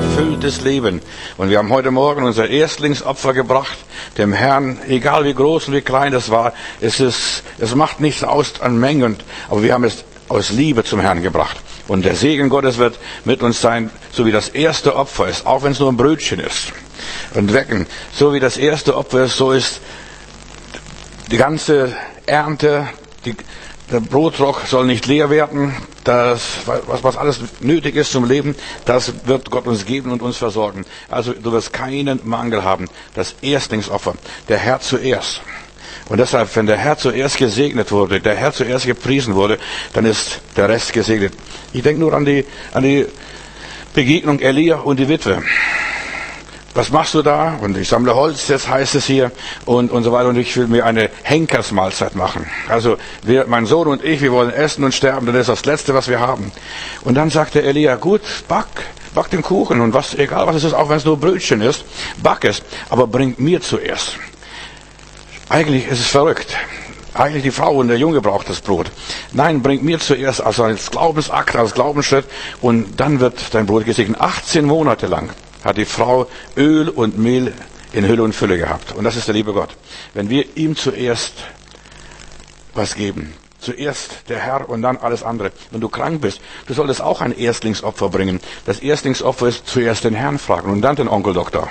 erfülltes Leben. Und wir haben heute Morgen unser Erstlingsopfer gebracht, dem Herrn, egal wie groß und wie klein das war. Es macht nichts aus an Mengen, aber wir haben es aus Liebe zum Herrn gebracht. Und der Segen Gottes wird mit uns sein, so wie das erste Opfer ist, auch wenn es nur ein Brötchen ist. Und wecken, so wie das erste Opfer ist, so ist die ganze Ernte, der Brotrock soll nicht leer werden. Was alles nötig ist zum Leben, das wird Gott uns geben und uns versorgen. Also du wirst keinen Mangel haben. Das Erstlingsopfer, der Herr zuerst. Und deshalb, wenn der Herr zuerst gesegnet wurde, der Herr zuerst gepriesen wurde, dann ist der Rest gesegnet. Ich denke nur an die Begegnung Elia und die Witwe. Was machst du da? Und ich sammle Holz, das heißt es hier, und so weiter. Und ich will mir eine Henkersmahlzeit machen. Also mein Sohn und ich, wir wollen essen und sterben, das ist das Letzte, was wir haben. Und dann sagte Elia, gut, back den Kuchen und egal was es ist, auch wenn es nur Brötchen ist, back es, aber bring mir zuerst. Eigentlich ist es verrückt. Eigentlich die Frau und der Junge braucht das Brot. Nein, bring mir zuerst als Glaubensakt, als Glaubensschritt, und dann wird dein Brot gesegnet. 18 Monate lang hat die Frau Öl und Mehl in Hülle und Fülle gehabt. Und das ist der liebe Gott. Wenn wir ihm zuerst was geben, zuerst der Herr und dann alles andere. Wenn du krank bist, du solltest auch ein Erstlingsopfer bringen. Das Erstlingsopfer ist zuerst den Herrn fragen und dann den Onkel Doktor.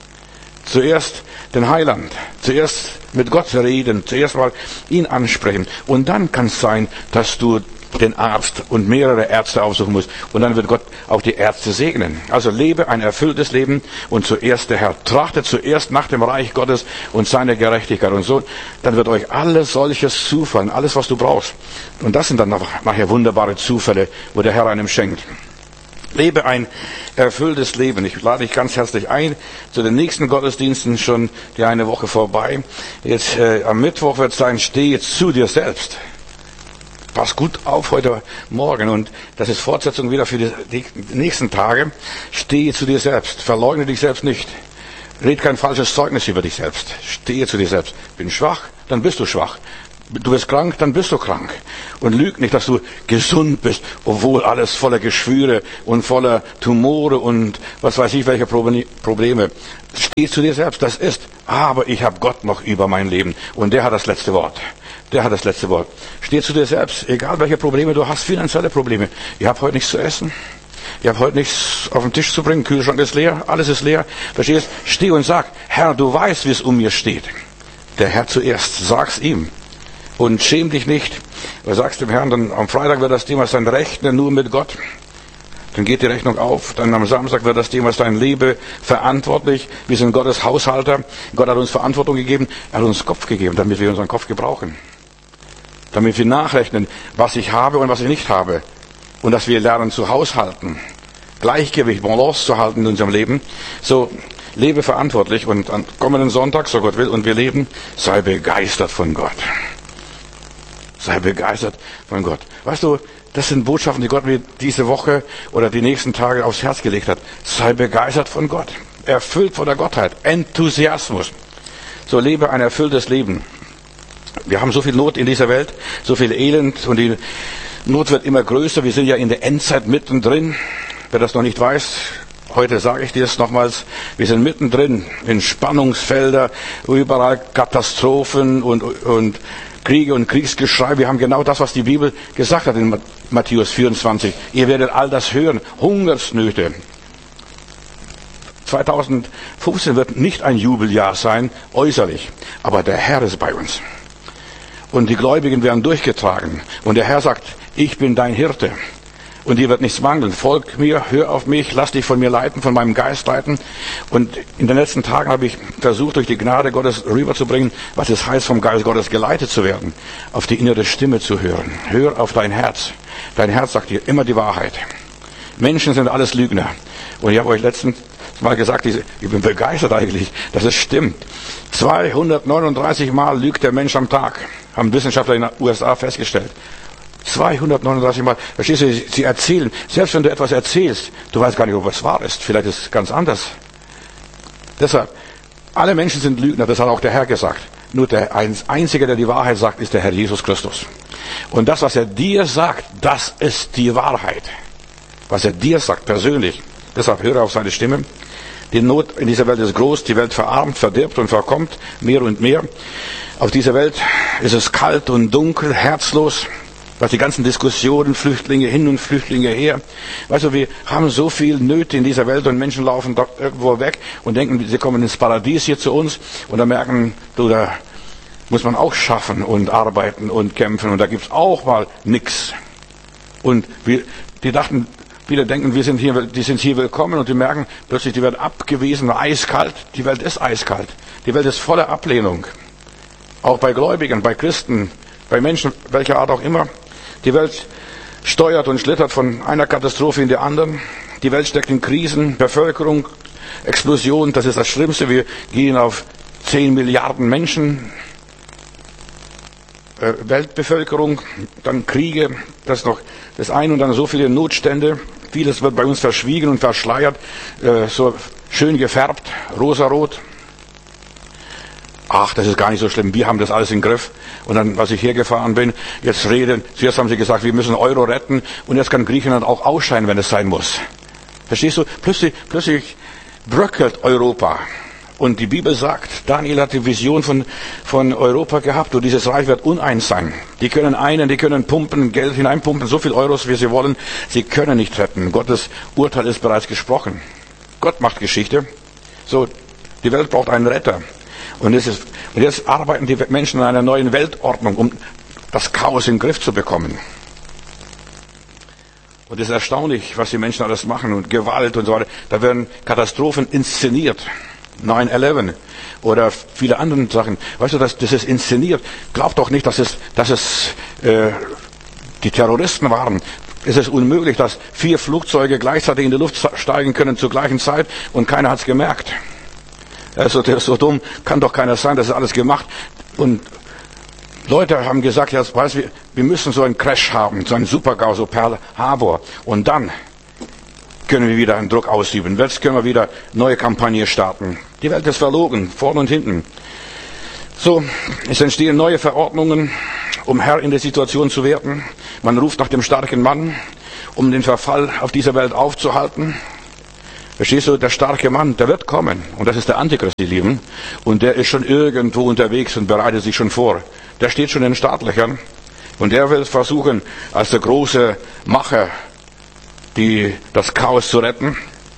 Zuerst den Heiland, zuerst mit Gott reden, zuerst mal ihn ansprechen. Und dann kann es sein, dass du den Arzt und mehrere Ärzte aufsuchen musst. Und dann wird Gott auch die Ärzte segnen. Also lebe ein erfülltes Leben und zuerst der Herr. Trachtet zuerst nach dem Reich Gottes und seiner Gerechtigkeit und so. Dann wird euch alles solches zufallen, alles was du brauchst. Und das sind dann nachher wunderbare Zufälle, wo der Herr einem schenkt. Lebe ein erfülltes Leben. Ich lade dich ganz herzlich ein zu den nächsten Gottesdiensten, schon die eine Woche vorbei. Jetzt am Mittwoch wird es sein, stehe zu dir selbst. Pass gut auf heute Morgen, und das ist Fortsetzung wieder für die nächsten Tage. Stehe zu dir selbst. Verleugne dich selbst nicht. Red kein falsches Zeugnis über dich selbst. Stehe zu dir selbst. Bin schwach, dann bist du schwach. Du bist krank, dann bist du krank. Und lüg nicht, dass du gesund bist, obwohl alles voller Geschwüre und voller Tumore und was weiß ich, welche Probleme. Steh zu dir selbst, das ist. Aber ich habe Gott noch über mein Leben, und der hat das letzte Wort. Der hat das letzte Wort. Steh zu dir selbst, egal welche Probleme du hast, finanzielle Probleme. Ich habe heute nichts zu essen. Ich habe heute nichts auf den Tisch zu bringen. Kühlschrank ist leer, alles ist leer. Verstehst? Steh und sag, Herr, du weißt, wie es um mir steht. Der Herr zuerst, sag's ihm. Und schäm dich nicht. Du sagst dem Herrn, dann am Freitag wird das Thema sein, rechne nur mit Gott. Dann geht die Rechnung auf. Dann am Samstag wird das Thema sein, lebe verantwortlich. Wir sind Gottes Haushalter. Gott hat uns Verantwortung gegeben. Er hat uns Kopf gegeben, damit wir unseren Kopf gebrauchen. Damit wir nachrechnen, was ich habe und was ich nicht habe. Und dass wir lernen zu haushalten. Gleichgewicht, Balance zu halten in unserem Leben. So, lebe verantwortlich, und am kommenden Sonntag, so Gott will, und wir leben, sei begeistert von Gott. Sei begeistert von Gott. Weißt du, das sind Botschaften, die Gott mir diese Woche oder die nächsten Tage aufs Herz gelegt hat. Sei begeistert von Gott. Erfüllt von der Gottheit. Enthusiasmus. So lebe ein erfülltes Leben. Wir haben so viel Not in dieser Welt, so viel Elend, und die Not wird immer größer. Wir sind ja in der Endzeit mittendrin. Wer das noch nicht weiß, heute sage ich dir es nochmals. Wir sind mittendrin in Spannungsfelder, überall Katastrophen und Kriege und Kriegsgeschrei. Wir haben genau das, was die Bibel gesagt hat in Matthäus 24. Ihr werdet all das hören. Hungersnöte. 2015 wird nicht ein Jubeljahr sein, äußerlich. Aber der Herr ist bei uns. Und die Gläubigen werden durchgetragen. Und der Herr sagt, ich bin dein Hirte. Und dir wird nichts mangeln. Folg mir, hör auf mich, lass dich von mir leiten, von meinem Geist leiten. Und in den letzten Tagen habe ich versucht, durch die Gnade Gottes rüberzubringen, was es heißt, vom Geist Gottes geleitet zu werden. Auf die innere Stimme zu hören. Hör auf dein Herz. Dein Herz sagt dir immer die Wahrheit. Menschen sind alles Lügner. Und ich habe euch letztens mal gesagt, ich bin begeistert eigentlich, dass es stimmt. 239 Mal lügt der Mensch am Tag. Haben Wissenschaftler in den USA festgestellt. 239 Mal. Verstehst du, sie erzählen. Selbst wenn du etwas erzählst, du weißt gar nicht, ob es wahr ist. Vielleicht ist es ganz anders. Deshalb, alle Menschen sind Lügner, das hat auch der Herr gesagt. Nur der Einzige, der die Wahrheit sagt, ist der Herr Jesus Christus. Und das, was er dir sagt, das ist die Wahrheit. Was er dir sagt, persönlich. Deshalb höre auf seine Stimme. Die Not in dieser Welt ist groß, die Welt verarmt, verdirbt und verkommt mehr und mehr. Auf dieser Welt ist es kalt und dunkel, herzlos. Was die ganzen Diskussionen, Flüchtlinge hin und Flüchtlinge her. Weißt du, wir haben so viel Nöte in dieser Welt und Menschen laufen dort irgendwo weg und denken, sie kommen ins Paradies hier zu uns und dann merken, du, da muss man auch schaffen und arbeiten und kämpfen und da gibt's auch mal nix. Und viele denken, die sind hier willkommen und die merken plötzlich, die werden abgewiesen, eiskalt. Die Welt ist eiskalt. Die Welt ist voller Ablehnung. Auch bei Gläubigen, bei Christen, bei Menschen, welcher Art auch immer. Die Welt steuert und schlittert von einer Katastrophe in die anderen. Die Welt steckt in Krisen, Bevölkerung, Explosion, das ist das Schlimmste. Wir gehen auf 10 Milliarden Menschen, Weltbevölkerung, dann Kriege, das noch das eine und dann so viele Notstände. Vieles wird bei uns verschwiegen und verschleiert, so schön gefärbt, rosarot. Ach, das ist gar nicht so schlimm, wir haben das alles im Griff. Und dann, als ich hergefahren bin, zuerst haben sie gesagt, wir müssen Euro retten und jetzt kann Griechenland auch ausscheiden, wenn es sein muss. Verstehst du? Plötzlich bröckelt Europa. Und die Bibel sagt, Daniel hat die Vision von Europa gehabt und dieses Reich wird uneins sein. Die können pumpen, Geld hineinpumpen, so viel Euros, wie sie wollen. Sie können nicht retten. Gottes Urteil ist bereits gesprochen. Gott macht Geschichte. So, die Welt braucht einen Retter. Und jetzt arbeiten die Menschen an einer neuen Weltordnung, um das Chaos in den Griff zu bekommen. Und es ist erstaunlich, was die Menschen alles machen und Gewalt und so weiter. Da werden Katastrophen inszeniert. 9/11 oder viele andere Sachen. Weißt du, das ist inszeniert. Glaub doch nicht, dass es die Terroristen waren. Es ist unmöglich, dass 4 Flugzeuge gleichzeitig in die Luft steigen können zur gleichen Zeit und keiner hat es gemerkt. Also so dumm kann doch keiner sein, das ist alles gemacht. Und Leute haben gesagt, ja, wir müssen so einen Crash haben, so einen Super-GAU, so Pearl Harbor. Und dann können wir wieder einen Druck ausüben. Jetzt können wir wieder neue Kampagne starten. Die Welt ist verlogen, vorne und hinten. So, es entstehen neue Verordnungen, um Herr in der Situation zu werden. Man ruft nach dem starken Mann, um den Verfall auf dieser Welt aufzuhalten. Verstehst du, der starke Mann, der wird kommen. Und das ist der Antichrist, die Lieben. Und der ist schon irgendwo unterwegs und bereitet sich schon vor. Der steht schon in den Startlöchern. Und der will versuchen, als der große Macher, das Chaos zu retten,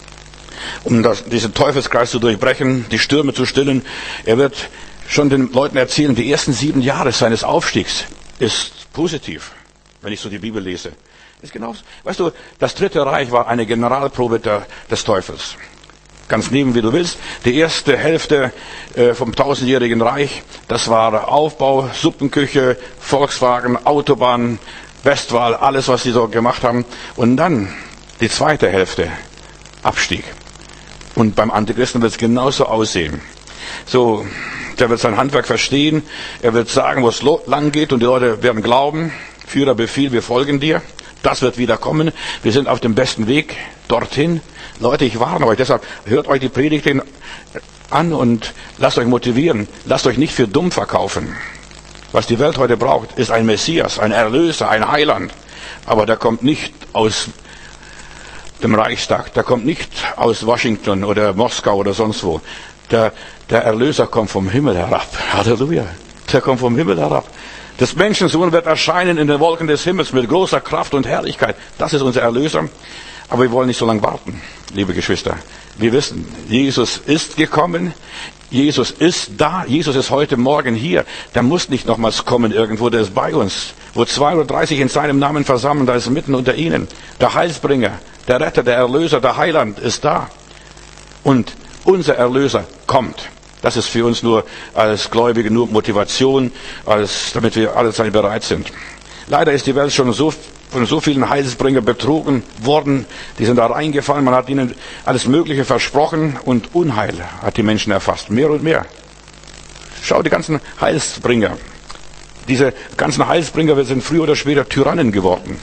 um diesen Teufelskreis zu durchbrechen, die Stürme zu stillen. Er wird schon den Leuten erzählen, die ersten 7 Jahre seines Aufstiegs ist positiv, wenn ich so die Bibel lese. Ist genau, weißt du, das Dritte Reich war eine Generalprobe des Teufels. Ganz nehmen, wie du willst. Die erste Hälfte vom 1000-jährigen Reich, das war Aufbau, Suppenküche, Volkswagen, Autobahn, Westwall, alles, was sie so gemacht haben. Und dann die zweite Hälfte, Abstieg. Und beim Antichristen wird es genauso aussehen. So, der wird sein Handwerk verstehen, er wird sagen, wo es lang geht und die Leute werden glauben, Führer Befehl, wir folgen dir. Das wird wieder kommen. Wir sind auf dem besten Weg dorthin. Leute, ich warne euch. Deshalb hört euch die Predigten an und lasst euch motivieren. Lasst euch nicht für dumm verkaufen. Was die Welt heute braucht, ist ein Messias, ein Erlöser, ein Heiland. Aber der kommt nicht aus dem Reichstag. Der kommt nicht aus Washington oder Moskau oder sonst wo. Der Erlöser kommt vom Himmel herab. Halleluja. Der kommt vom Himmel herab. Das Menschensohn wird erscheinen in den Wolken des Himmels mit großer Kraft und Herrlichkeit. Das ist unser Erlöser. Aber wir wollen nicht so lange warten, liebe Geschwister. Wir wissen, Jesus ist gekommen. Jesus ist da. Jesus ist heute Morgen hier. Der muss nicht nochmals kommen irgendwo. Der ist bei uns. Wo 2 oder 30 in seinem Namen versammeln, da ist er mitten unter ihnen. Der Heilsbringer, der Retter, der Erlöser, der Heiland ist da. Und unser Erlöser kommt. Das ist für uns nur als Gläubige nur Motivation, damit wir alle Zeit bereit sind. Leider ist die Welt schon von so vielen Heilsbringer betrogen worden. Die sind da reingefallen. Man hat ihnen alles Mögliche versprochen und Unheil hat die Menschen erfasst. Mehr und mehr. Schau, die ganzen Heilsbringer. Diese ganzen Heilsbringer sind früher oder später Tyrannen geworden.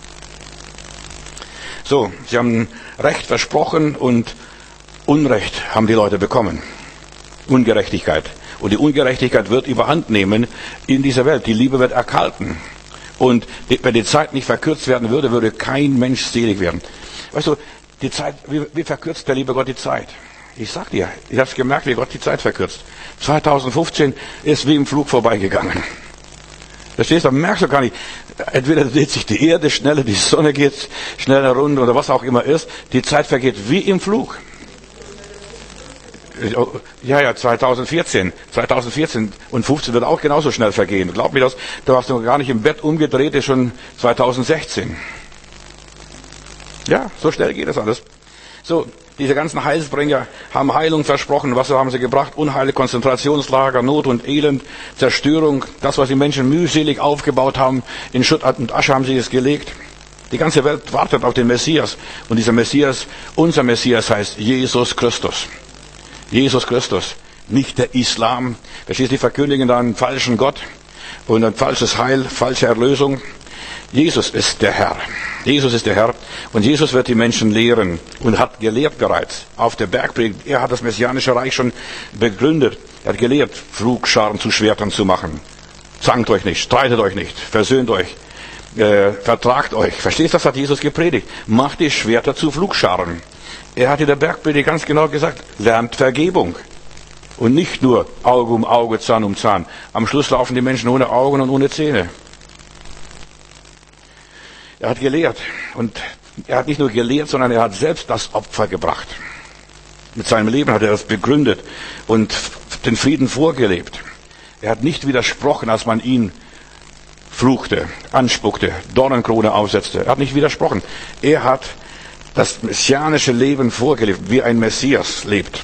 So, sie haben Recht versprochen und Unrecht haben die Leute bekommen. Ungerechtigkeit. Und die Ungerechtigkeit wird überhand nehmen in dieser Welt. Die Liebe wird erkalten. Und wenn die Zeit nicht verkürzt werden würde, würde kein Mensch selig werden. Weißt du, Die Zeit, wie verkürzt der liebe Gott die Zeit? Ich sag dir, ich habe gemerkt, wie Gott die Zeit verkürzt. 2015 ist wie im Flug vorbeigegangen. Verstehst du? Da merkst du gar nicht. Entweder dreht sich die Erde schneller, die Sonne geht schneller rund oder was auch immer ist. Die Zeit vergeht wie im Flug. Ja, 2014 und 15 wird auch genauso schnell vergehen. Glaub mir das, du hast noch gar nicht im Bett umgedreht, ist schon 2016. Ja, so schnell geht das alles. So, diese ganzen Heilsbringer haben Heilung versprochen. Was haben sie gebracht? Unheile, Konzentrationslager, Not und Elend, Zerstörung. Das, was die Menschen mühselig aufgebaut haben, in Schutt und Asche haben sie es gelegt. Die ganze Welt wartet auf den Messias. Und dieser Messias, unser Messias heißt Jesus Christus. Jesus Christus, nicht der Islam. Verstehst du, die verkündigen da einen falschen Gott und ein falsches Heil, falsche Erlösung. Jesus ist der Herr. Jesus ist der Herr und Jesus wird die Menschen lehren und hat gelehrt bereits auf der Bergpredigt. Er hat das messianische Reich schon begründet. Er hat gelehrt, Pflugscharen zu Schwertern zu machen. Zankt euch nicht, streitet euch nicht, versöhnt euch, vertragt euch. Verstehst du, das hat Jesus gepredigt. Macht die Schwerter zu Pflugscharen. Er hat in der Bergpredigt ganz genau gesagt, lernt Vergebung. Und nicht nur Auge um Auge, Zahn um Zahn. Am Schluss laufen die Menschen ohne Augen und ohne Zähne. Er hat gelehrt. Und er hat nicht nur gelehrt, sondern er hat selbst das Opfer gebracht. Mit seinem Leben hat er das begründet und den Frieden vorgelebt. Er hat nicht widersprochen, als man ihn fluchte, anspuckte, Dornenkrone aufsetzte. Er hat nicht widersprochen. Er hat das messianische Leben vorgelebt, wie ein Messias lebt.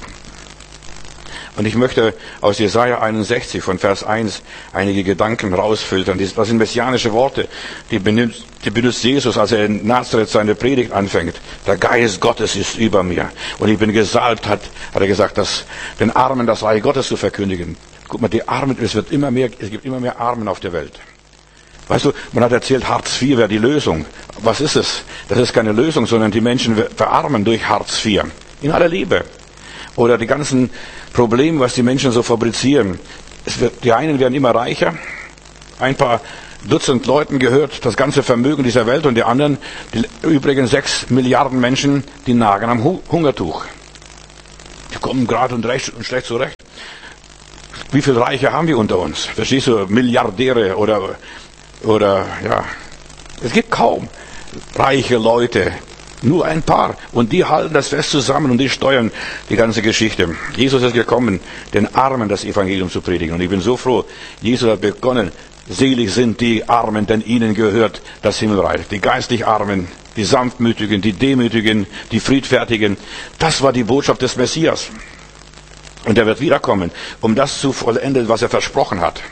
Und ich möchte aus Jesaja 61 von Vers 1 einige Gedanken rausfiltern. Das sind messianische Worte, die benutzt Jesus, als er in Nazareth seine Predigt anfängt. Der Geist Gottes ist über mir. Und ich bin gesalbt, hat er gesagt, den Armen das Reich Gottes zu verkündigen. Guck mal, die Armen, es gibt immer mehr Armen auf der Welt. Weißt du, man hat erzählt, Hartz IV wäre die Lösung. Was ist es? Das ist keine Lösung, sondern die Menschen verarmen durch Hartz IV. In aller Liebe. Oder die ganzen Probleme, was die Menschen so fabrizieren. Die einen werden immer reicher. Ein paar Dutzend Leuten gehört das ganze Vermögen dieser Welt und die anderen, die übrigen 6 Milliarden Menschen, die nagen am Hungertuch. Die kommen gerade und schlecht zurecht. Wie viele Reiche haben wir unter uns? Verstehst du? Milliardäre oder ja, es gibt kaum reiche Leute, nur ein paar. Und die halten das fest zusammen und die steuern die ganze Geschichte. Jesus ist gekommen, den Armen das Evangelium zu predigen. Und ich bin so froh, Jesus hat begonnen, selig sind die Armen, denn ihnen gehört das Himmelreich. Die geistlich Armen, die Sanftmütigen, die Demütigen, die Friedfertigen. Das war die Botschaft des Messias. Und er wird wiederkommen, um das zu vollenden, was er versprochen hat.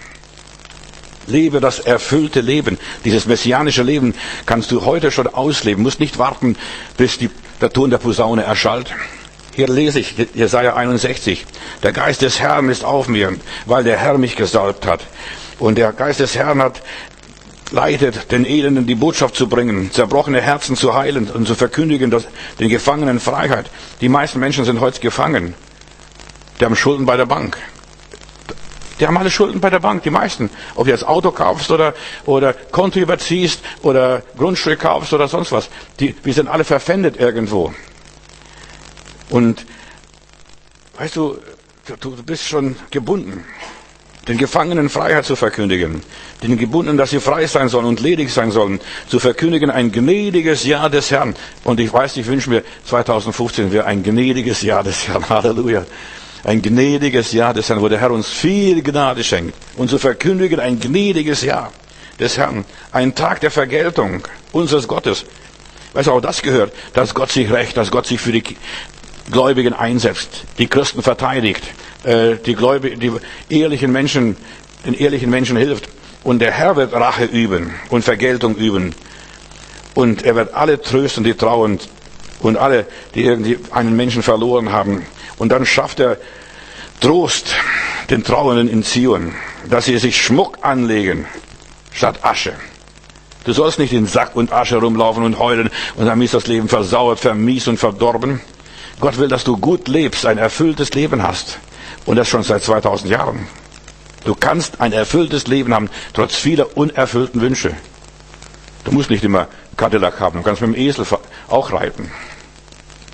Lebe das erfüllte Leben. Dieses messianische Leben kannst du heute schon ausleben. Musst nicht warten, bis der Ton der Posaune erschallt. Hier lese ich Jesaja 61. Der Geist des Herrn ist auf mir, weil der Herr mich gesalbt hat. Und der Geist des Herrn leitet, den Elenden die Botschaft zu bringen, zerbrochene Herzen zu heilen und zu verkündigen, den Gefangenen Freiheit. Die meisten Menschen sind heute gefangen. Die haben Schulden bei der Bank. Die haben alle Schulden bei der Bank, die meisten. Ob du jetzt Auto kaufst oder Konto überziehst oder Grundstück kaufst oder sonst was. Wir sind alle verpfändet irgendwo. Und weißt du bist schon gebunden, den Gefangenen Freiheit zu verkündigen, den Gebundenen, dass sie frei sein sollen und ledig sein sollen, zu verkündigen ein gnädiges Jahr des Herrn. Und ich wünsche mir, 2015 wäre ein gnädiges Jahr des Herrn. Halleluja. Ein gnädiges Jahr des Herrn, wo der Herr uns viel Gnade schenkt. Und zu verkündigen ein gnädiges Jahr des Herrn. Ein Tag der Vergeltung unseres Gottes. Weißt du, auch das gehört, dass Gott sich rächt, dass Gott sich für die Gläubigen einsetzt, die Christen verteidigt, die ehrlichen Menschen, den ehrlichen Menschen hilft. Und der Herr wird Rache üben und Vergeltung üben. Und er wird alle trösten, die trauern und alle, die irgendwie einen Menschen verloren haben. Und dann schafft er Trost den Trauernden in Zion, dass sie sich Schmuck anlegen statt Asche. Du sollst nicht in Sack und Asche rumlaufen und heulen und dann ist das Leben versauert, vermiest und verdorben. Gott will, dass du gut lebst, ein erfülltes Leben hast. Und das schon seit 2000 Jahren. Du kannst ein erfülltes Leben haben, trotz vieler unerfüllten Wünsche. Du musst nicht immer Cadillac haben, du kannst mit dem Esel auch reiten.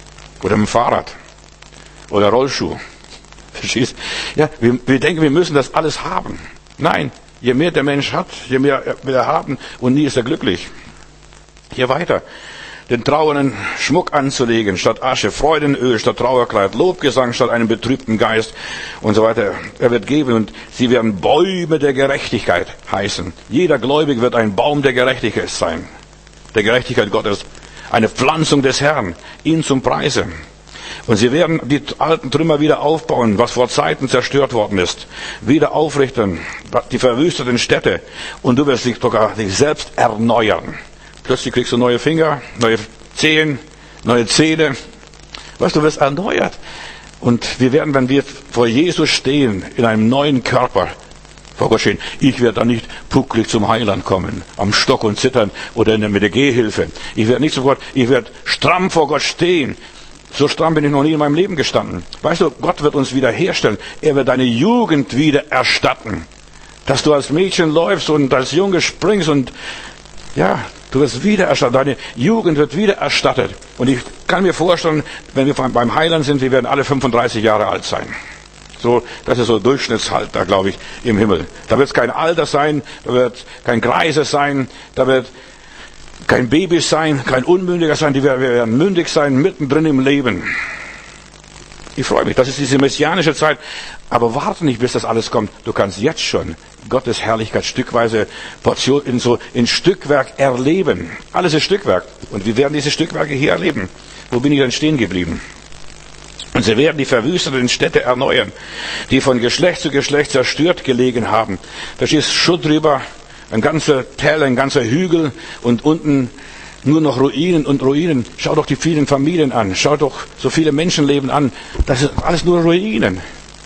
oder mit dem Fahrrad oder Rollschuh. Verstehst? Ja, wir denken, wir müssen das alles haben. Nein, je mehr der Mensch hat, je mehr will er haben und nie ist er glücklich. Hier weiter. Den trauernden Schmuck anzulegen, statt Asche, Freudenöl, statt Trauerkleid, Lobgesang, statt einem betrübten Geist und so weiter. Er wird geben und sie werden Bäume der Gerechtigkeit heißen. Jeder Gläubige wird ein Baum der Gerechtigkeit sein. Der Gerechtigkeit Gottes. Eine Pflanzung des Herrn, ihn zum Preise. Und sie werden die alten Trümmer wieder aufbauen, was vor Zeiten zerstört worden ist. Wieder aufrichten, die verwüsteten Städte. Und du wirst dich sogar dich selbst erneuern. Plötzlich kriegst du neue Finger, neue Zehen, neue Zähne. Weißt du, wirst erneuert. Und wir werden, wenn wir vor Jesus stehen, in einem neuen Körper, vor Gott stehen. Ich werde da nicht pucklig zum Heiland kommen, am Stock und zittern oder mit der Gehhilfe. Ich werde nicht sofort, ich werde stramm vor Gott stehen. So stramm bin ich noch nie in meinem Leben gestanden. Weißt du, Gott wird uns wiederherstellen. Er wird deine Jugend wieder erstatten. Dass du als Mädchen läufst und als Junge springst und ja, du wirst wieder erstattet. Deine Jugend wird wieder erstattet. Und ich kann mir vorstellen, wenn wir beim Heiland sind, wir werden alle 35 Jahre alt sein. So, das ist so Durchschnittsalter, glaube ich, im Himmel. Da wird es kein Alter sein, da wird kein Greise sein, da wird kein Baby sein, kein Unmündiger sein, wir werden mündig sein, mittendrin im Leben. Ich freue mich, das ist diese messianische Zeit. Aber warte nicht, bis das alles kommt. Du kannst jetzt schon Gottes Herrlichkeit stückweise Portion in Stückwerk erleben. Alles ist Stückwerk. Und wir werden diese Stückwerke hier erleben. Wo bin ich denn stehen geblieben? Und sie werden die verwüsteten Städte erneuern, die von Geschlecht zu Geschlecht zerstört gelegen haben. Da ist Schutt drüber, ein ganzer Teller, ein ganzer Hügel und unten nur noch Ruinen und Ruinen. Schau doch die vielen Familien an. Schau doch so viele Menschenleben an. Das ist alles nur Ruinen.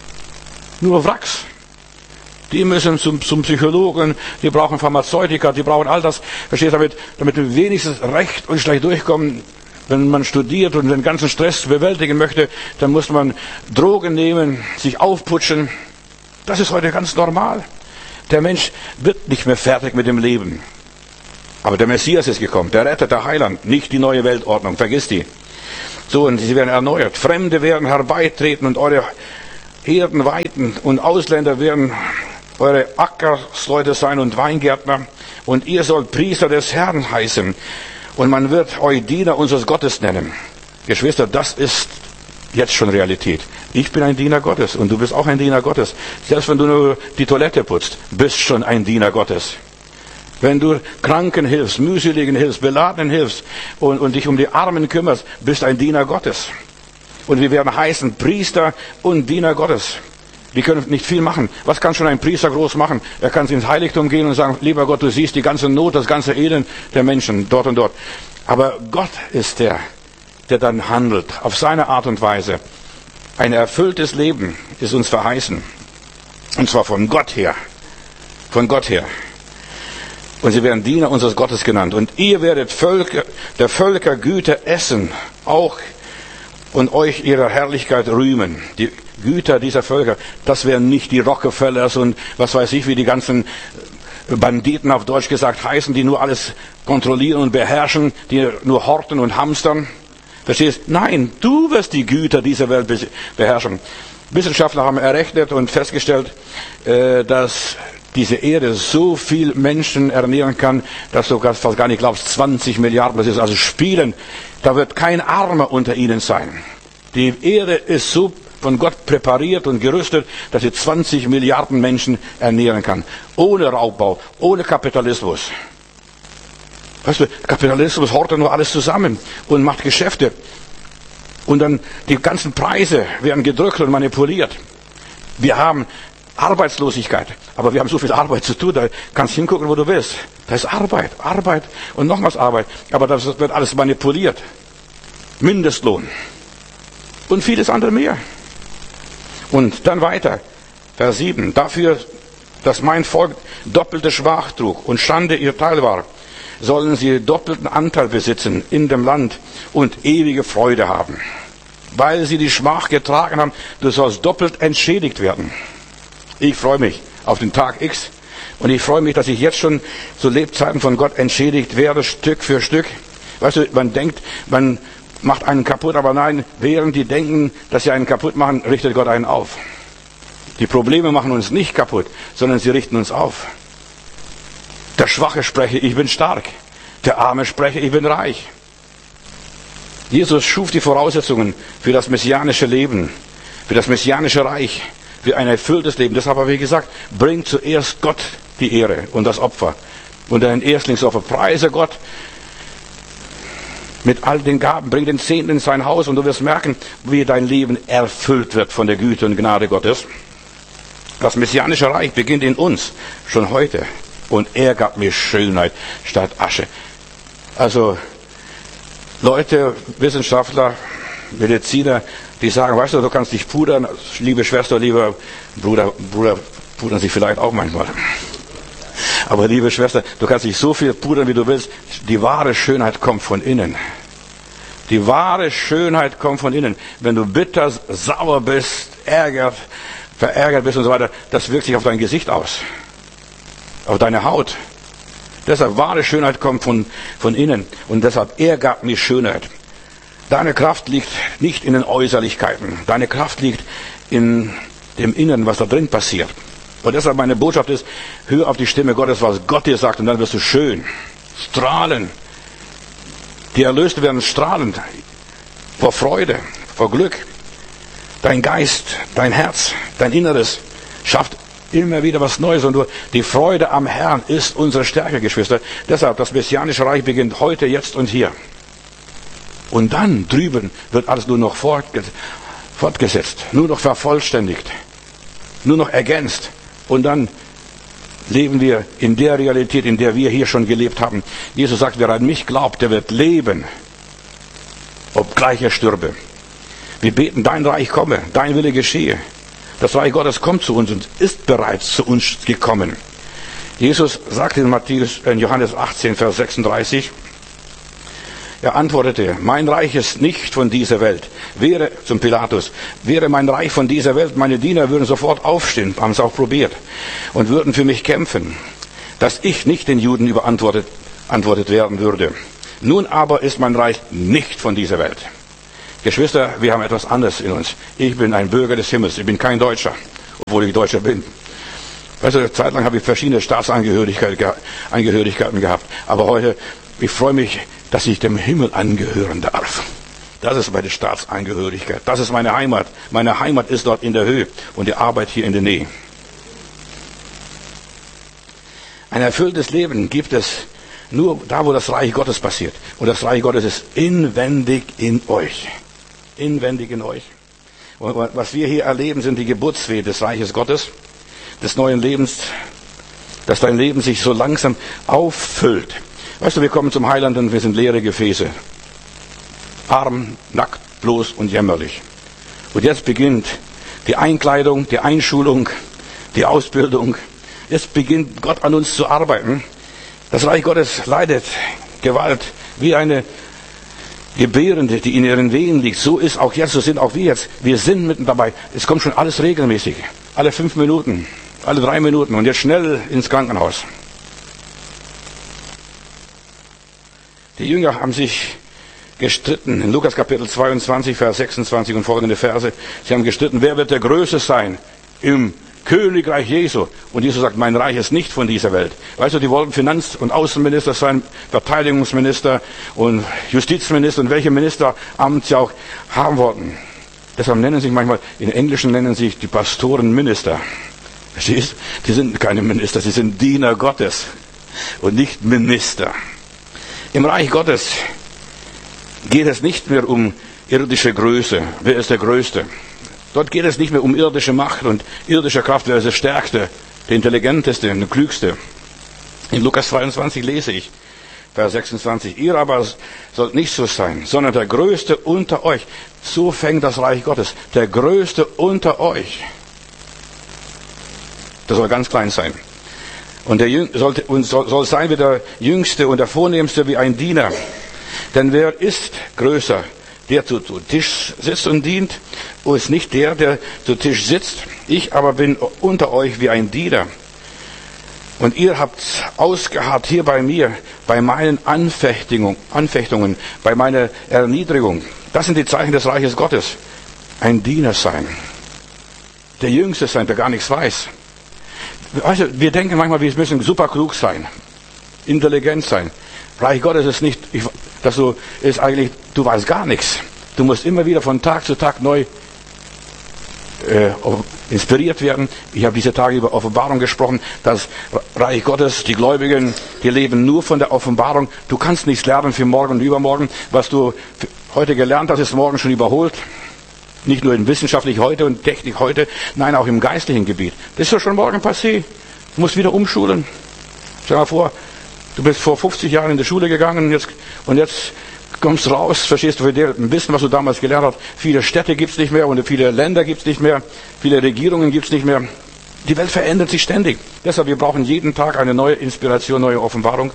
Nur Wracks. Die müssen zum Psychologen, die brauchen Pharmazeutika, die brauchen all das. Verstehst du, damit wir wenigstens recht und schlecht durchkommen. Wenn man studiert und den ganzen Stress bewältigen möchte, dann muss man Drogen nehmen, sich aufputschen. Das ist heute ganz normal. Der Mensch wird nicht mehr fertig mit dem Leben. Aber der Messias ist gekommen, der Retter, der Heiland, nicht die neue Weltordnung, vergiss die. So, und sie werden erneuert. Fremde werden herbeitreten und eure Herden weiden und Ausländer werden eure Ackersleute sein und Weingärtner. Und ihr sollt Priester des Herrn heißen. Und man wird euch Diener unseres Gottes nennen. Geschwister, das ist jetzt schon Realität. Ich bin ein Diener Gottes und du bist auch ein Diener Gottes. Selbst wenn du nur die Toilette putzt, bist schon ein Diener Gottes. Wenn du Kranken hilfst, Mühseligen hilfst, Beladenen hilfst und dich um die Armen kümmerst, bist ein Diener Gottes. Und wir werden heißen Priester und Diener Gottes. Wir können nicht viel machen. Was kann schon ein Priester groß machen? Er kann ins Heiligtum gehen und sagen, lieber Gott, du siehst die ganze Not, das ganze Elend der Menschen dort und dort. Aber Gott ist der dann handelt, auf seine Art und Weise. Ein erfülltes Leben ist uns verheißen. Und zwar von Gott her. Von Gott her. Und sie werden Diener unseres Gottes genannt. Und ihr werdet der Völker Güter essen, auch und euch ihrer Herrlichkeit rühmen. Die Güter dieser Völker, das wären nicht die Rockefellers und was weiß ich, wie die ganzen Banditen auf Deutsch gesagt heißen, die nur alles kontrollieren und beherrschen, die nur horten und hamstern. Verstehst? Nein, du wirst die Güter dieser Welt beherrschen. Wissenschaftler haben errechnet und festgestellt, dass diese Erde so viel Menschen ernähren kann, dass du fast gar nicht glaubst, 20 Milliarden, das ist also Spielen. Da wird kein Armer unter ihnen sein. Die Erde ist so von Gott präpariert und gerüstet, dass sie 20 Milliarden Menschen ernähren kann. Ohne Raubbau, ohne Kapitalismus. Weißt du, Kapitalismus hortet nur alles zusammen und macht Geschäfte. Und dann die ganzen Preise werden gedrückt und manipuliert. Wir haben Arbeitslosigkeit, aber wir haben so viel Arbeit zu tun, da kannst du hingucken, wo du willst. Da ist Arbeit, Arbeit und nochmals Arbeit, aber das wird alles manipuliert. Mindestlohn und vieles andere mehr. Und dann weiter, Vers 7, dafür, dass mein Volk doppelte Schmach trug und Schande ihr Teil war, sollen sie doppelten Anteil besitzen in dem Land und ewige Freude haben. Weil sie die Schmach getragen haben, du sollst doppelt entschädigt werden. Ich freue mich auf den Tag X und ich freue mich, dass ich jetzt schon zu Lebzeiten von Gott entschädigt werde, Stück für Stück. Weißt du, man denkt, man macht einen kaputt, aber nein, während die denken, dass sie einen kaputt machen, richtet Gott einen auf. Die Probleme machen uns nicht kaputt, sondern sie richten uns auf. Der Schwache spreche, ich bin stark. Der Arme spreche, ich bin reich. Jesus schuf die Voraussetzungen für das messianische Leben, für das messianische Reich, für ein erfülltes Leben. Deshalb habe ich gesagt, bringt zuerst Gott die Ehre und das Opfer und ein Erstlingsopfer. Preise Gott mit all den Gaben, bring den Zehnten in sein Haus und du wirst merken, wie dein Leben erfüllt wird von der Güte und Gnade Gottes. Das messianische Reich beginnt in uns, schon heute. Und er gab mir Schönheit statt Asche. Also Leute, Wissenschaftler, Mediziner, die sagen, weißt du, du kannst dich pudern, liebe Schwester, lieber Bruder pudern sich vielleicht auch manchmal. Aber liebe Schwester, du kannst dich so viel pudern, wie du willst. Die wahre Schönheit kommt von innen. Die wahre Schönheit kommt von innen. Wenn du bitter, sauer bist, verärgert bist und so weiter, das wirkt sich auf dein Gesicht aus. Auf deine Haut. Deshalb, wahre Schönheit kommt von innen. Und deshalb, er gab mir Schönheit. Deine Kraft liegt nicht in den Äußerlichkeiten. Deine Kraft liegt in dem Inneren, was da drin passiert. Und deshalb meine Botschaft ist, hör auf die Stimme Gottes, was Gott dir sagt, und dann wirst du schön, strahlen. Die Erlösten werden strahlend vor Freude, vor Glück. Dein Geist, dein Herz, dein Inneres schafft immer wieder was Neues. Und die Freude am Herrn ist unsere Stärke, Geschwister. Deshalb, das messianische Reich beginnt heute, jetzt und hier. Und dann drüben wird alles nur noch fortgesetzt, nur noch vervollständigt, nur noch ergänzt. Und dann leben wir in der Realität, in der wir hier schon gelebt haben. Jesus sagt, wer an mich glaubt, der wird leben, obgleich er stürbe. Wir beten, dein Reich komme, dein Wille geschehe. Das Reich Gottes kommt zu uns und ist bereits zu uns gekommen. Jesus sagt in Johannes 18, Vers 36, er antwortete, mein Reich ist nicht von dieser Welt. Zum Pilatus, wäre mein Reich von dieser Welt, meine Diener würden sofort aufstehen, haben es auch probiert, und würden für mich kämpfen, dass ich nicht den Juden überantwortet werden würde. Nun aber ist mein Reich nicht von dieser Welt. Geschwister, wir haben etwas anderes in uns. Ich bin ein Bürger des Himmels, ich bin kein Deutscher, obwohl ich Deutscher bin. Weißt du, zeitlang habe ich verschiedene Staatsangehörigkeiten gehabt, aber heute, ich freue mich, dass ich dem Himmel angehören darf. Das ist meine Staatsangehörigkeit. Das ist meine Heimat. Meine Heimat ist dort in der Höhe und die Arbeit hier in der Nähe. Ein erfülltes Leben gibt es nur da, wo das Reich Gottes passiert. Und das Reich Gottes ist inwendig in euch. Inwendig in euch. Und was wir hier erleben, sind die Geburtswehen des Reiches Gottes, des neuen Lebens, dass dein Leben sich so langsam auffüllt. Weißt du, wir kommen zum Heiland und wir sind leere Gefäße. Arm, nackt, bloß und jämmerlich. Und jetzt beginnt die Einkleidung, die Einschulung, die Ausbildung. Jetzt beginnt Gott an uns zu arbeiten. Das Reich Gottes leidet Gewalt wie eine Gebärende, die in ihren Wehen liegt. So ist auch jetzt, so sind auch wir jetzt. Wir sind mitten dabei. Es kommt schon alles regelmäßig. Alle 5 Minuten, alle 3 Minuten und jetzt schnell ins Krankenhaus. Die Jünger haben sich gestritten. In Lukas Kapitel 22, Vers 26 und folgende Verse. Sie haben gestritten, wer wird der Größte sein im Königreich Jesu? Und Jesus sagt, mein Reich ist nicht von dieser Welt. Weißt du, die wollten Finanz- und Außenminister sein, Verteidigungsminister und Justizminister und welche Ministeramt sie auch haben wollten. Deshalb nennen sich manchmal, in Englischen nennen sich die Pastoren Minister. Verstehst? Die sind keine Minister, sie sind Diener Gottes und nicht Minister. Im Reich Gottes geht es nicht mehr um irdische Größe. Wer ist der Größte? Dort geht es nicht mehr um irdische Macht und irdische Kraft. Wer ist der Stärkste, der Intelligenteste, der Klügste? In Lukas 22 lese ich, Vers 26. Ihr aber sollt nicht so sein, sondern der Größte unter euch. So fängt das Reich Gottes. Der Größte unter euch. Das soll ganz klein sein. Und soll sein wie der Jüngste und der Vornehmste wie ein Diener. Denn wer ist größer? Der zu Tisch sitzt und dient, und ist nicht der zu Tisch sitzt. Ich aber bin unter euch wie ein Diener. Und ihr habt ausgeharrt hier bei mir, bei meinen Anfechtungen, bei meiner Erniedrigung. Das sind die Zeichen des Reiches Gottes. Ein Diener sein. Der Jüngste sein, der gar nichts weiß. Weißt du, wir denken manchmal, wir müssen super klug sein, intelligent sein. Reich Gottes ist nicht, du weißt gar nichts. Du musst immer wieder von Tag zu Tag neu inspiriert werden. Ich habe diese Tage über Offenbarung gesprochen. Das Reich Gottes, die Gläubigen, die leben nur von der Offenbarung. Du kannst nichts lernen für morgen und übermorgen. Was du heute gelernt hast, ist morgen schon überholt. Nicht nur in wissenschaftlich heute und Technik heute, nein, auch im geistlichen Gebiet. Das ist doch schon morgen passé. Du musst wieder umschulen. Stell dir mal vor, du bist vor 50 Jahren in die Schule gegangen und jetzt kommst du raus, verstehst du, für ein Wissen, was du damals gelernt hast. Viele Städte gibt's nicht mehr und viele Länder gibt's nicht mehr, viele Regierungen gibt's nicht mehr. Die Welt verändert sich ständig. Deshalb, wir brauchen jeden Tag eine neue Inspiration, neue Offenbarung.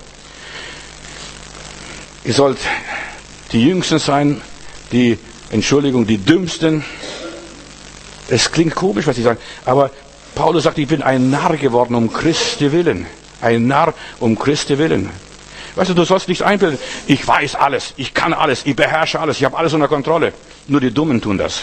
Ihr sollt die Jüngsten sein, die Dümmsten. Es klingt komisch, was ich sage, aber Paulus sagt, ich bin ein Narr geworden um Christi willen. Ein Narr um Christi willen. Weißt du sollst nicht einbilden, ich weiß alles, ich kann alles, ich beherrsche alles, ich habe alles unter Kontrolle. Nur die Dummen tun das.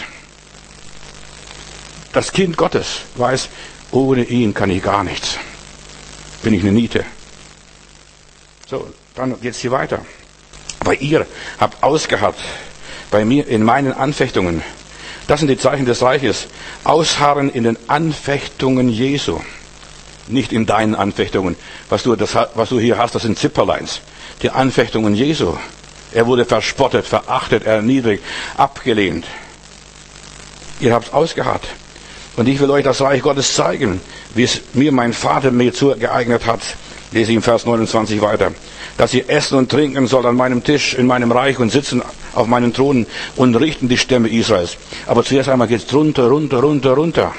Das Kind Gottes weiß, ohne ihn kann ich gar nichts. Bin ich eine Niete. So, dann geht's hier weiter. Aber ihr habt ausgeharrt bei mir in meinen Anfechtungen. Das sind die Zeichen des Reiches. Ausharren in den Anfechtungen Jesu. Nicht in deinen Anfechtungen. Was du hier hast, das sind Zipperleins. Die Anfechtungen Jesu. Er wurde verspottet, verachtet, erniedrigt, abgelehnt. Ihr habt ausgeharrt. Und ich will euch das Reich Gottes zeigen, wie es mir mein Vater mir zugeeignet hat. Lese ich im Vers 29 weiter. Dass ihr essen und trinken sollt an meinem Tisch in meinem Reich und sitzen auf meinen Thronen und richten die Stämme Israels. Aber zuerst einmal geht's runter, runter, runter, runter.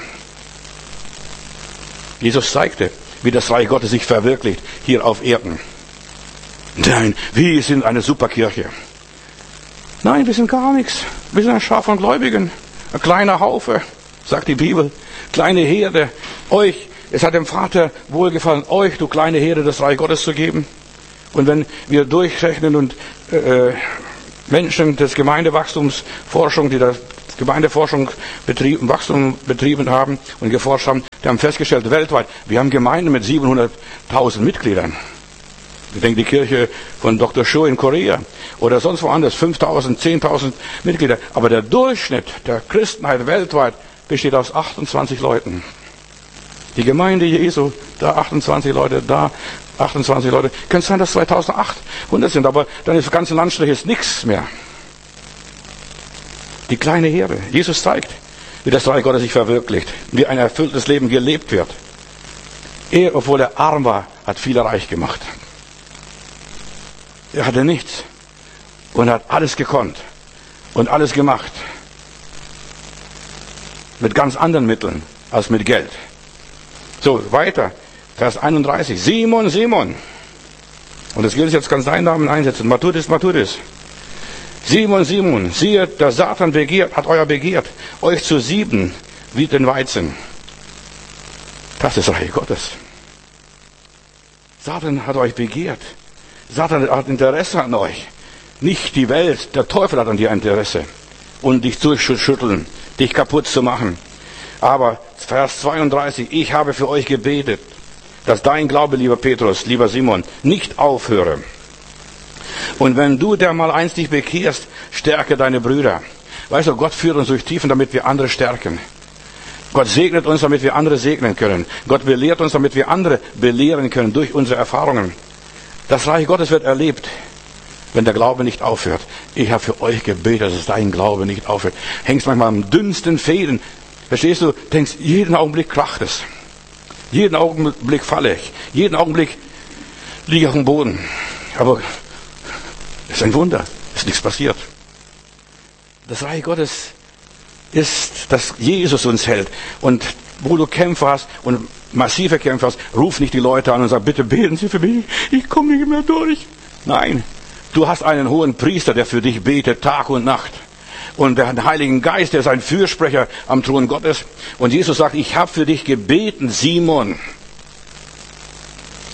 Jesus zeigte, wie das Reich Gottes sich verwirklicht hier auf Erden. Nein, wir sind eine Superkirche. Nein, wir sind gar nichts. Wir sind ein Schar von Gläubigen. Ein kleiner Haufe, sagt die Bibel. Kleine Herde. Es hat dem Vater wohlgefallen, euch, du kleine Herde, das Reich Gottes zu geben. Und wenn wir durchrechnen und Menschen des Gemeindewachstumsforschung, die das Gemeindeforschung Wachstum betrieben haben und geforscht haben, die haben festgestellt, weltweit, wir haben Gemeinden mit 700.000 Mitgliedern. Ich denke, die Kirche von Dr. Cho in Korea oder sonst woanders, 5.000, 10.000 Mitglieder. Aber der Durchschnitt der Christenheit weltweit besteht aus 28 Leuten. Die Gemeinde Jesu, da 28 Leute, da 28 Leute. Könnte sein, dass 2800 sind, aber dann ist das ganze Landstrich ist nichts mehr. Die kleine Herde. Jesus zeigt, wie das Reich Gottes sich verwirklicht, wie ein erfülltes Leben gelebt wird. Er, obwohl er arm war, hat viele reich gemacht. Er hatte nichts und hat alles gekonnt und alles gemacht. Mit ganz anderen Mitteln als mit Geld. So, weiter. Vers 31. Simon, Simon. Und das gilt jetzt, kannst deinen Namen einsetzen. Matthäus, Matthäus. Simon, Simon, siehe, der Satan hat euer begehrt, euch zu sieben wie den Weizen. Das ist Reich Gottes. Satan hat euch begehrt. Satan hat Interesse an euch. Nicht die Welt, der Teufel hat an dir Interesse. Und dich durchzuschütteln, dich kaputt zu machen. Aber Vers 32, ich habe für euch gebetet, dass dein Glaube, lieber Petrus, lieber Simon, nicht aufhöre. Und wenn du dermal einst dich bekehrst, stärke deine Brüder. Weißt du, Gott führt uns durch Tiefen, damit wir andere stärken. Gott segnet uns, damit wir andere segnen können. Gott belehrt uns, damit wir andere belehren können durch unsere Erfahrungen. Das Reich Gottes wird erlebt, wenn der Glaube nicht aufhört. Ich habe für euch gebetet, dass dein Glaube nicht aufhört. Hängst manchmal am dünnsten Fäden. Verstehst du? Denkst, jeden Augenblick kracht es. Jeden Augenblick falle ich. Jeden Augenblick liege ich auf dem Boden. Aber es ist ein Wunder. Es ist nichts passiert. Das Reich Gottes ist, dass Jesus uns hält. Und wo du Kämpfe hast und massive Kämpfe hast, ruf nicht die Leute an und sag, bitte beten Sie für mich. Ich komme nicht mehr durch. Nein. Du hast einen hohen Priester, der für dich betet, Tag und Nacht. Und der Heiligen Geist, der ist ein Fürsprecher am Thron Gottes. Und Jesus sagt, ich habe für dich gebeten, Simon.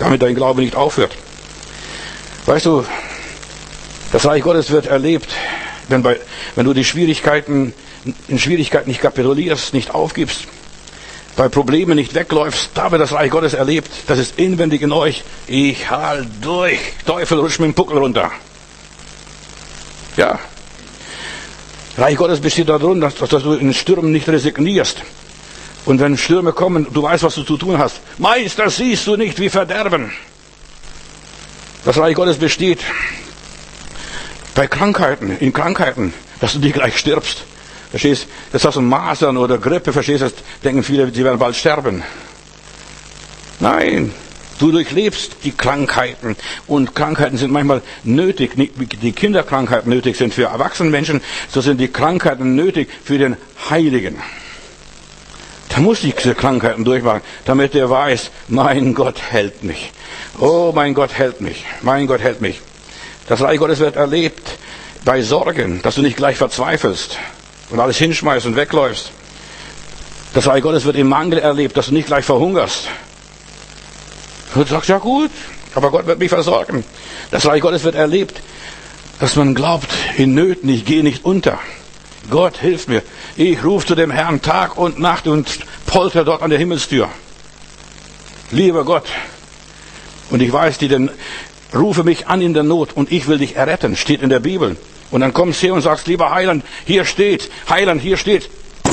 damit dein Glaube nicht aufhört. Weißt du, das Reich Gottes wird erlebt, wenn du in Schwierigkeiten nicht kapitulierst, nicht aufgibst, bei Problemen nicht wegläufst. Da wird das Reich Gottes erlebt. Das ist inwendig in euch. Ich halt durch. Teufel, rutsch mit dem Puckel runter. Ja. Reich Gottes besteht darin, dass du in Stürmen nicht resignierst. Und wenn Stürme kommen, du weißt, was du zu tun hast. Meister, siehst du nicht, wie Verderben. Das Reich Gottes besteht bei Krankheiten, in Krankheiten, dass du nicht gleich stirbst. Verstehst? Das hast du Masern oder Grippe, verstehst du? Denken viele, sie werden bald sterben. Nein, du durchlebst die Krankheiten. Und Krankheiten sind manchmal nötig. Nicht wie die Kinderkrankheiten nötig sind für erwachsene Menschen, so sind die Krankheiten nötig für den Heiligen. Da muss ich diese Krankheiten durchmachen, damit er weiß, mein Gott hält mich. Oh, mein Gott hält mich. Mein Gott hält mich. Das Reich Gottes wird erlebt bei Sorgen, dass du nicht gleich verzweifelst und alles hinschmeißt und wegläufst. Das Reich Gottes wird im Mangel erlebt, dass du nicht gleich verhungerst. Und du sagst, ja gut, aber Gott wird mich versorgen. Das Reich Gottes wird erlebt, dass man glaubt, in Nöten, ich gehe nicht unter. Gott hilft mir. Ich rufe zu dem Herrn Tag und Nacht und polter dort an der Himmelstür. Lieber Gott. Und ich weiß, rufe mich an in der Not und ich will dich erretten, steht in der Bibel. Und dann kommst du her und sagst, lieber Heiland, hier steht, Heiland, hier steht,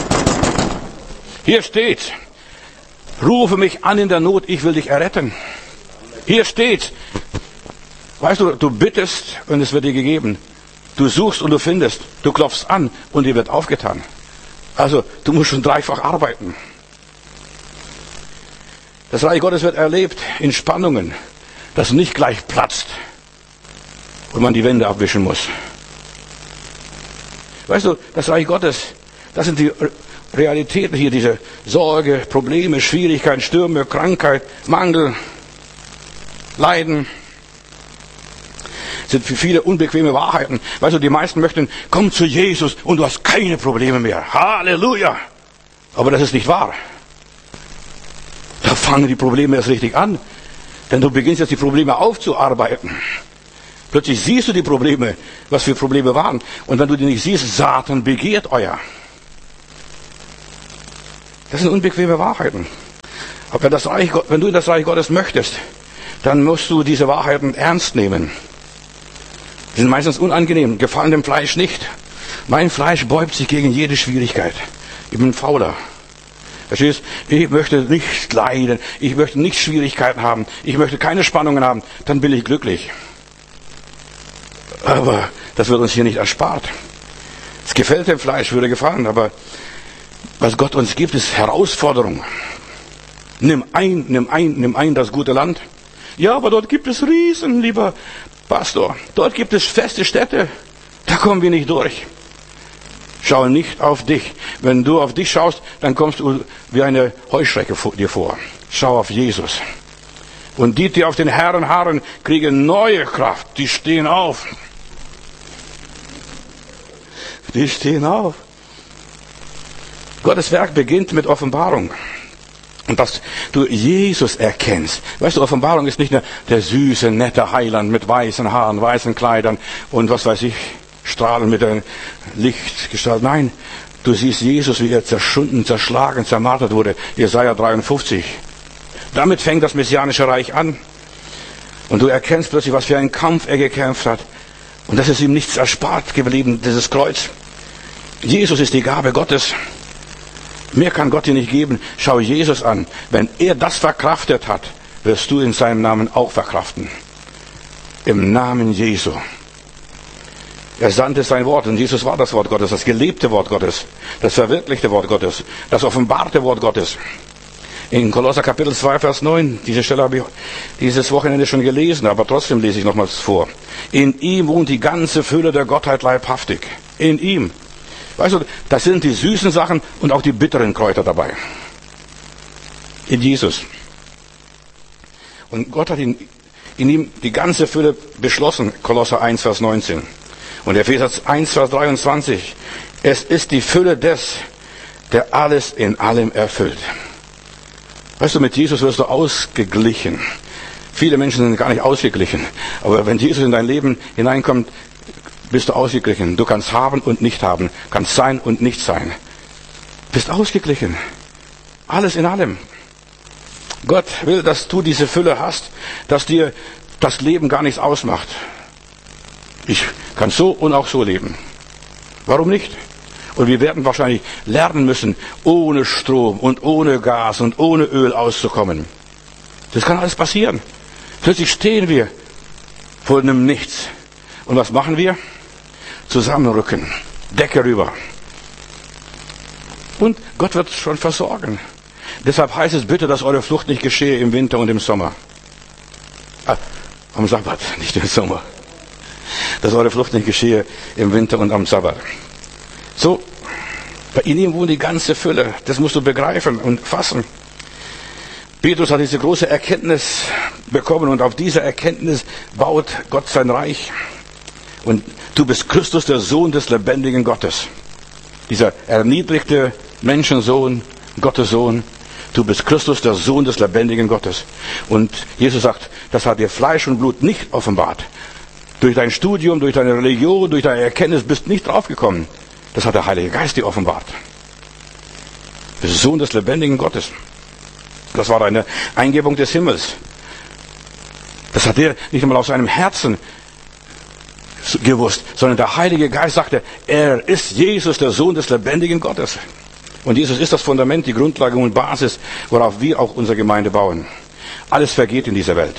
rufe mich an in der Not, ich will dich erretten. Hier steht, weißt du, du bittest und es wird dir gegeben. Du suchst und du findest, du klopfst an und dir wird aufgetan. Also, du musst schon dreifach arbeiten. Das Reich Gottes wird erlebt in Spannungen, dass nicht gleich platzt und man die Wände abwischen muss. Weißt du, das Reich Gottes, das sind die Realitäten hier, diese Sorge, Probleme, Schwierigkeiten, Stürme, Krankheit, Mangel, Leiden, sind für viele unbequeme Wahrheiten. Weißt du, die meisten möchten, komm zu Jesus und du hast keine Probleme mehr. Halleluja! Aber das ist nicht wahr. Da fangen die Probleme erst richtig an. Denn du beginnst jetzt die Probleme aufzuarbeiten. Plötzlich siehst du die Probleme, was für Probleme waren. Und wenn du die nicht siehst, Satan begehrt euer. Das sind unbequeme Wahrheiten. Aber wenn du in das Reich Gottes möchtest, dann musst du diese Wahrheiten ernst nehmen. Die sind meistens unangenehm, gefallen dem Fleisch nicht. Mein Fleisch beugt sich gegen jede Schwierigkeit. Ich bin fauler. Verstehst? Ich möchte nicht leiden, ich möchte nicht Schwierigkeiten haben, ich möchte keine Spannungen haben, dann bin ich glücklich. Aber das wird uns hier nicht erspart. Es gefällt dem Fleisch, würde gefallen, aber was Gott uns gibt, ist Herausforderung. Nimm ein das gute Land. Ja, aber dort gibt es Riesen, lieber Pastor. Dort gibt es feste Städte. Da kommen wir nicht durch. Schau nicht auf dich. Wenn du auf dich schaust, dann kommst du wie eine Heuschrecke dir vor. Schau auf Jesus. Und die auf den Herrn harren, kriegen neue Kraft. Die stehen auf. Die stehen auf. Gottes Werk beginnt mit Offenbarung. Und dass du Jesus erkennst. Weißt du, Offenbarung ist nicht nur der süße, nette Heiland mit weißen Haaren, weißen Kleidern und was weiß ich, Strahlen mit der Lichtgestalt. Nein, du siehst Jesus, wie er zerschunden, zerschlagen, zermartert wurde. Jesaja 53. Damit fängt das messianische Reich an. Und du erkennst plötzlich, was für einen Kampf er gekämpft hat. Und das ist ihm nichts erspart geblieben, dieses Kreuz. Jesus ist die Gabe Gottes. Mehr kann Gott dir nicht geben. Schau Jesus an. Wenn er das verkraftet hat, wirst du in seinem Namen auch verkraften. Im Namen Jesu. Er sandte sein Wort und Jesus war das Wort Gottes, das gelebte Wort Gottes, das verwirklichte Wort Gottes, das offenbarte Wort Gottes. In Kolosser Kapitel 2, Vers 9, diese Stelle habe ich dieses Wochenende schon gelesen, aber trotzdem lese ich nochmals vor. In ihm wohnt die ganze Fülle der Gottheit leibhaftig. In ihm. Weißt du, das sind die süßen Sachen und auch die bitteren Kräuter dabei. In Jesus. Und Gott hat in ihm die ganze Fülle beschlossen, Kolosser 1, Vers 19. Und Epheser 1, Vers 23. Es ist die Fülle des, der alles in allem erfüllt. Weißt du, mit Jesus wirst du ausgeglichen. Viele Menschen sind gar nicht ausgeglichen. Aber wenn Jesus in dein Leben hineinkommt, bist du ausgeglichen. Du kannst haben und nicht haben. Kannst sein und nicht sein. Bist ausgeglichen. Alles in allem. Gott will, dass du diese Fülle hast, dass dir das Leben gar nichts ausmacht. Ich kann so und auch so leben. Warum nicht? Und wir werden wahrscheinlich lernen müssen, ohne Strom und ohne Gas und ohne Öl auszukommen. Das kann alles passieren. Plötzlich stehen wir vor einem Nichts. Und was machen wir? Zusammenrücken, Decke rüber. Und Gott wird schon versorgen. Deshalb heißt es bitte, dass eure Flucht nicht geschehe im Winter und im Sommer. Am Sabbat, nicht im Sommer. Dass eure Flucht nicht geschehe im Winter und am Sabbat. So, bei ihm wohnt die ganze Fülle. Das musst du begreifen und fassen. Petrus hat diese große Erkenntnis bekommen und auf dieser Erkenntnis baut Gott sein Reich. Und du bist Christus, der Sohn des lebendigen Gottes. Dieser erniedrigte Menschensohn, Gottes Sohn. Du bist Christus, der Sohn des lebendigen Gottes. Und Jesus sagt, das hat dir Fleisch und Blut nicht offenbart. Durch dein Studium, durch deine Religion, durch deine Erkenntnis bist du nicht draufgekommen. Das hat der Heilige Geist dir offenbart. Du bist Sohn des lebendigen Gottes. Das war eine Eingebung des Himmels. Das hat er nicht einmal aus seinem Herzen gewusst, sondern der Heilige Geist sagte, er ist Jesus, der Sohn des lebendigen Gottes. Und Jesus ist das Fundament, die Grundlage und Basis, worauf wir auch unsere Gemeinde bauen. Alles vergeht in dieser Welt.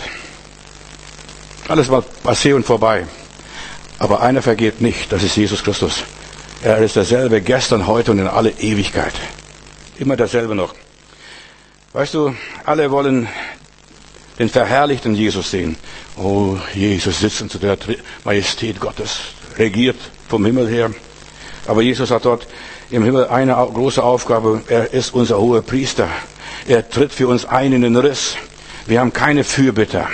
Alles war passé und vorbei. Aber einer vergeht nicht, das ist Jesus Christus. Er ist derselbe gestern, heute und in alle Ewigkeit. Immer derselbe noch. Weißt du, alle wollen den verherrlichten Jesus sehen. Oh, Jesus sitzt zu der Majestät Gottes, regiert vom Himmel her. Aber Jesus hat dort im Himmel eine große Aufgabe. Er ist unser hoher Priester. Er tritt für uns ein in den Riss. Wir haben keine Fürbitter.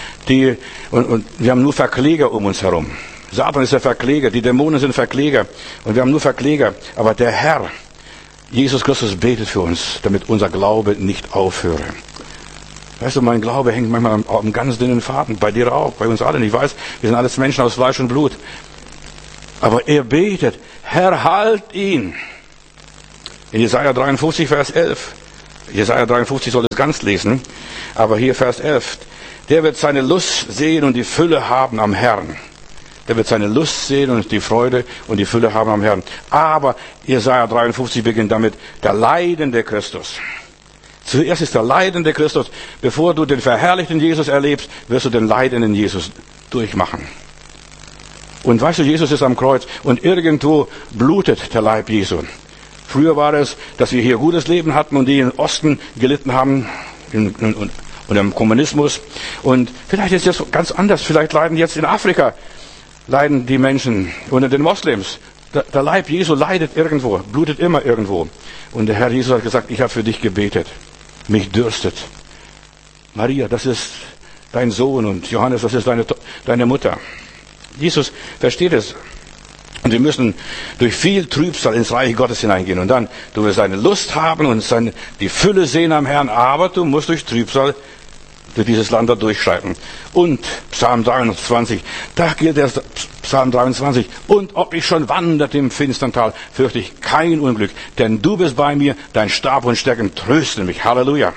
Und wir haben nur Verkläger um uns herum. Satan ist der Verkläger, die Dämonen sind Verkläger. Und wir haben nur Verkläger. Aber der Herr, Jesus Christus, betet für uns, damit unser Glaube nicht aufhöre. Weißt du, mein Glaube hängt manchmal auf einem ganz dünnen Faden. Bei dir auch, bei uns allen. Ich weiß, wir sind alles Menschen aus Fleisch und Blut. Aber er betet, Herr, halt ihn. In Jesaja 53, Vers 11. Jesaja 53 soll es ganz lesen. Aber hier Vers 11. Der wird seine Lust sehen und die Fülle haben am Herrn. Der wird seine Lust sehen und die Freude und die Fülle haben am Herrn. Aber Jesaja 53 beginnt damit, der leidende Christus. Zuerst ist der leidende Christus. Bevor du den verherrlichten Jesus erlebst, wirst du den leidenden Jesus durchmachen. Und weißt du, Jesus ist am Kreuz und irgendwo blutet der Leib Jesu. Früher war es, dass wir hier gutes Leben hatten und die im Osten gelitten haben und im Kommunismus. Und vielleicht ist es ganz anders. Vielleicht leiden jetzt in Afrika, leiden die Menschen unter den Moslems. Der Leib Jesu leidet irgendwo, blutet immer irgendwo. Und der Herr Jesus hat gesagt, ich habe für dich gebetet. Mich dürstet. Maria, das ist dein Sohn und Johannes, das ist deine Mutter. Jesus versteht es. Und wir müssen durch viel Trübsal ins Reich Gottes hineingehen. Und dann, du wirst eine Lust haben und die Fülle sehen am Herrn, aber du musst durch Trübsal durch dieses Land da durchschreiten. Und Psalm 23, da gilt der Psalm 23. Und ob ich schon wanderte im finstern Tal, fürchte ich kein Unglück, denn du bist bei mir, dein Stab und Stärken trösten mich. Halleluja.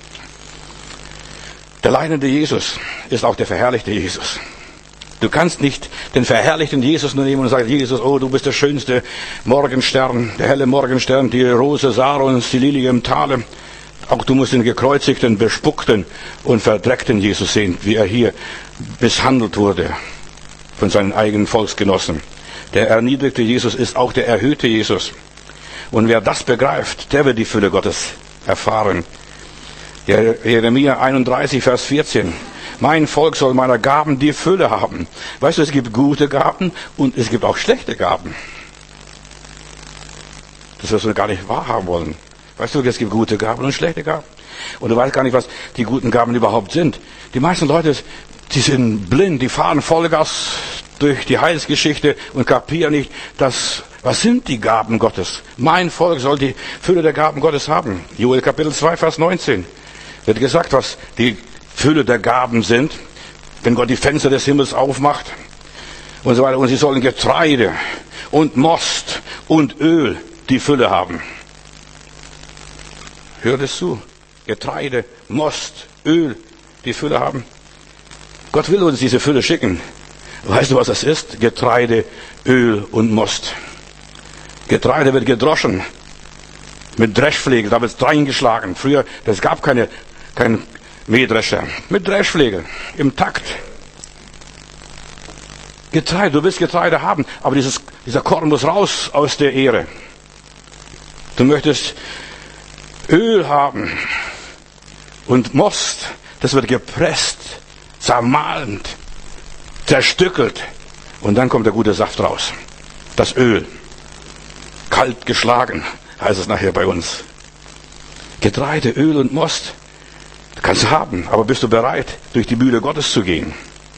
Der leidende Jesus ist auch der verherrlichte Jesus. Du kannst nicht den verherrlichten Jesus nur nehmen und sagen, Jesus, oh, du bist der schönste Morgenstern, der helle Morgenstern, die Rose Sarons, die Lilie im Tale. Auch du musst den gekreuzigten, bespuckten und verdreckten Jesus sehen, wie er hier misshandelt wurde von seinen eigenen Volksgenossen. Der erniedrigte Jesus ist auch der erhöhte Jesus. Und wer das begreift, der wird die Fülle Gottes erfahren. Jeremia 31, Vers 14. Mein Volk soll meiner Gaben die Fülle haben. Weißt du, es gibt gute Gaben und es gibt auch schlechte Gaben. Das wirst du gar nicht wahrhaben wollen. Weißt du, es gibt gute Gaben und schlechte Gaben. Und du weißt gar nicht, was die guten Gaben überhaupt sind. Die meisten Leute, die sind blind, die fahren Vollgas durch die Heilsgeschichte und kapieren nicht, was sind die Gaben Gottes? Mein Volk soll die Fülle der Gaben Gottes haben. Joel Kapitel 2, Vers 19 wird gesagt, was die Fülle der Gaben sind, wenn Gott die Fenster des Himmels aufmacht und so weiter. Und sie sollen Getreide und Most und Öl die Fülle haben. Hört es zu. Getreide, Most, Öl die Fülle haben. Gott will uns diese Fülle schicken. Weißt du, was das ist? Getreide, Öl und Most. Getreide wird gedroschen mit Dreschflegel, da wird es reingeschlagen. Früher, es gab kein Mähdrescher. Mit Dreschflegel, im Takt. Getreide, du willst Getreide haben, aber dieser Korn muss raus aus der Ähre. Du möchtest Öl haben und Most, das wird gepresst, zermalmt, zerstückelt und dann kommt der gute Saft raus. Das Öl, kalt geschlagen, heißt es nachher bei uns. Getreide, Öl und Most, kannst du haben, aber bist du bereit, durch die Mühle Gottes zu gehen?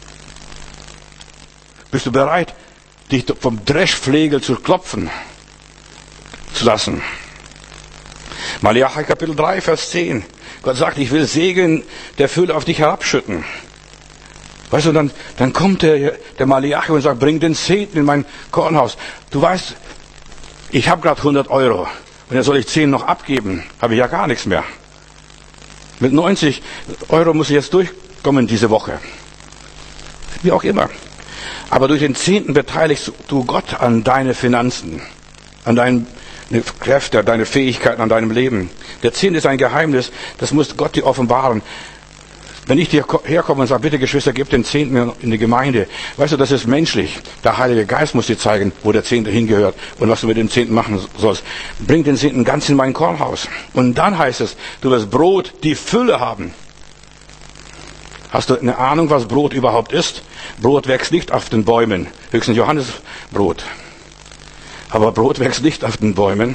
Bist du bereit, dich vom Dreschflegel zu klopfen zu lassen? Malachi Kapitel 3, Vers 10. Gott sagt, ich will Segen der Fülle auf dich herabschütten. Weißt du, dann kommt der Malachi und sagt, bring den Zehnten in mein Kornhaus. Du weißt, ich habe gerade 100 Euro. Und dann soll ich 10 noch abgeben. Habe ich ja gar nichts mehr. Mit 90 Euro muss ich jetzt durchkommen diese Woche. Wie auch immer. Aber durch den Zehnten beteiligst du Gott an deine Finanzen, an deine Kräfte, an deine Fähigkeiten, an deinem Leben. Der Zehnte ist ein Geheimnis, das muss Gott dir offenbaren. Wenn ich dir herkomme und sage, bitte Geschwister, gib den Zehnten in die Gemeinde. Weißt du, das ist menschlich. Der Heilige Geist muss dir zeigen, wo der Zehnte hingehört und was du mit dem Zehnten machen sollst. Bring den Zehnten ganz in mein Kornhaus. Und dann heißt es, du wirst Brot, die Fülle haben. Hast du eine Ahnung, was Brot überhaupt ist? Brot wächst nicht auf den Bäumen. Höchstens Johannesbrot. Aber Brot wächst nicht auf den Bäumen.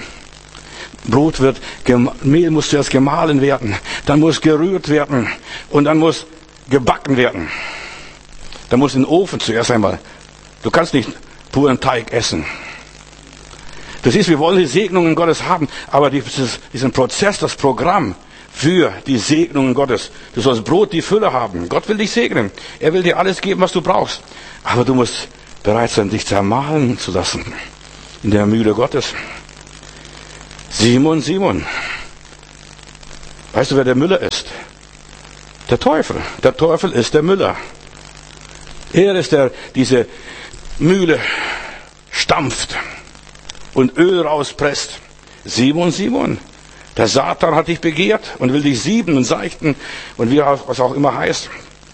Mehl muss zuerst gemahlen werden, dann muss gerührt werden und dann muss gebacken werden. Dann muss in den Ofen zuerst einmal. Du kannst nicht puren Teig essen. Du siehst, wir wollen die Segnungen Gottes haben, aber diesen Prozess, das Programm für die Segnungen Gottes. Du sollst Brot, die Fülle haben. Gott will dich segnen. Er will dir alles geben, was du brauchst. Aber du musst bereit sein, dich zermahlen zu lassen in der Mühle Gottes. Simon, Simon. Weißt du, wer der Müller ist? Der Teufel. Der Teufel ist der Müller. Er ist der diese Mühle stampft und Öl rauspresst. Simon, Simon. Der Satan hat dich begehrt und will dich sieben und seichten und wie was auch immer heißt.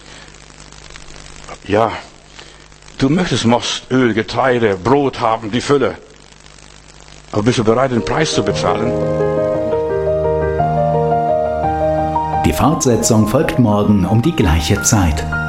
Ja, du möchtest Most, Öl, Getreide, Brot haben, die Fülle. Aber bist du bereit, den Preis zu bezahlen? Die Fortsetzung folgt morgen um die gleiche Zeit.